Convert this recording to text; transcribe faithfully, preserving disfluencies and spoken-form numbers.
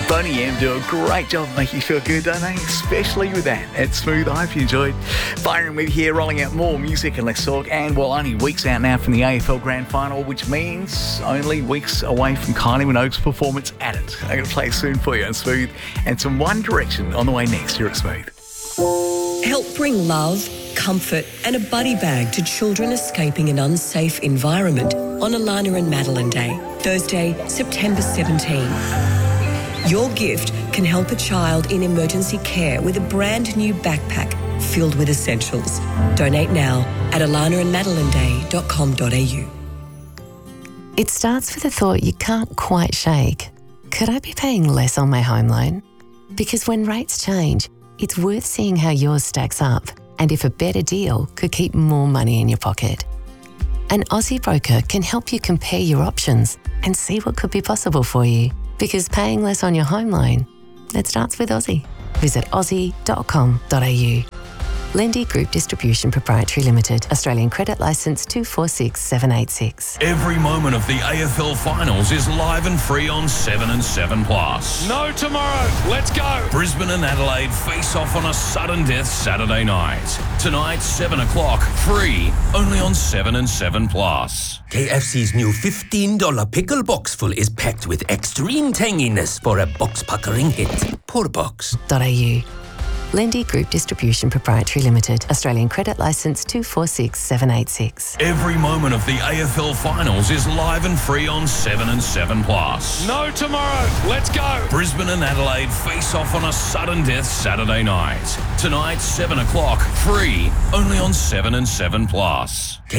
Boney M do a great job making you feel good, don't they? Especially with that. It's Smooth. I hope you enjoyed. Byron with you here, rolling out more music and less talk. And, well, only weeks out now from the A F L Grand Final, which means only weeks away from Kylie Minogue's performance at it. I'm going to play soon for you on Smooth. And some One Direction on the way next here at Smooth. Help bring love, comfort and a buddy bag to children escaping an unsafe environment on Alana and Madeline Day, Thursday, September seventeenth. Your gift can help a child in emergency care with a brand new backpack filled with essentials. Donate now at alana and madeline day dot com dot a u. It starts with a thought you can't quite shake. Could I be paying less on my home loan? Because when rates change, it's worth seeing how yours stacks up and if a better deal could keep more money in your pocket. An Aussie broker can help you compare your options and see what could be possible for you. Because paying less on your home loan, it starts with Aussie. Visit aussie dot com dot a u. Lendy Group Distribution Proprietary Limited. Australian Credit Licence two four six seven eight six. Every moment of the A F L Finals is live and free on seven and seven Plus. No tomorrow. Let's go. Brisbane and Adelaide face off on a sudden death Saturday night. Tonight, seven o'clock, free, only on seven and seven Plus. K F C's new fifteen dollars pickle box full is packed with extreme tanginess for a box-puckering hit. Poor box. .au. Lendy Group Distribution Proprietary Limited. Australian Credit Licence two four six seven eight six. Every moment of the A F L Finals is live and free on seven and seven Plus. No tomorrow. Let's go. Brisbane and Adelaide face off on a sudden death Saturday night. Tonight, seven o'clock, free, only on seven and seven Plus.